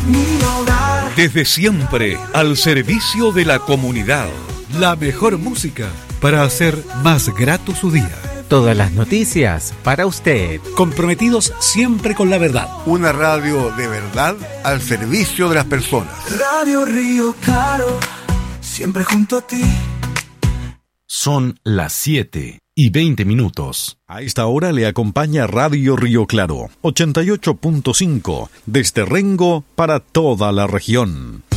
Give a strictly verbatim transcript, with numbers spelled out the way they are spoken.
mi hogar. Desde siempre, al servicio de la comunidad. La mejor música para hacer más grato su día. Todas las noticias para usted. Comprometidos siempre con la verdad. Una radio de verdad al servicio de las personas. Radio Río Claro, siempre junto a ti. Son las siete y veinte minutos. A esta hora le acompaña Radio Río Claro, ochenta y ocho punto cinco, desde Rengo para toda la región.